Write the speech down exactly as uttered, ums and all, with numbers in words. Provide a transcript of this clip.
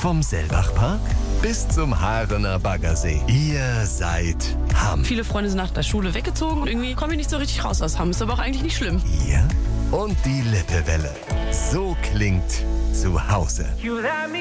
Vom Selbachpark bis zum Haarener Baggersee. Ihr seid Hamm. Viele Freunde sind nach der Schule weggezogen. Irgendwie komme ich nicht so richtig raus aus Hamm. Ist aber auch eigentlich nicht schlimm. Ihr und die Lippewelle. So klingt zu Hause.